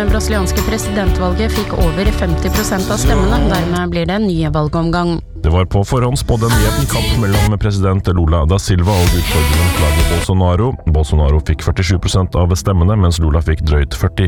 brasilianske presidentvalget fikk over 50% av stemmene. Dermed blir det en ny valgomgang. Det var på forhånd spådd en jevn kamp mellom president Lula da Silva og utfordreren Jair Bolsonaro. Bolsonaro fikk 47% av stemmene, mens Lula fikk drøyt 40%.